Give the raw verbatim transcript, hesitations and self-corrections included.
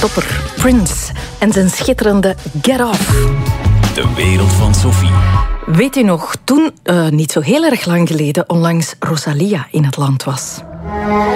topper Prince en zijn schitterende Get Off. De wereld van Sophie. Weet u nog, toen, uh, niet zo heel erg lang geleden, onlangs Rosalia in het land was?